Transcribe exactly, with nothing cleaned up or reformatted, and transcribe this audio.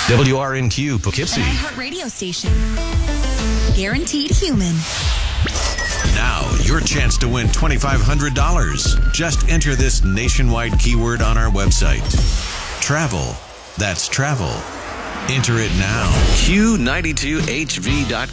W R N Q Poughkeepsie. An iHeartRadio station. Guaranteed human. Now, your chance to win twenty-five hundred dollars. Just enter this nationwide keyword on our website. Travel. That's travel. Enter it now. Q ninety-two H V dot com.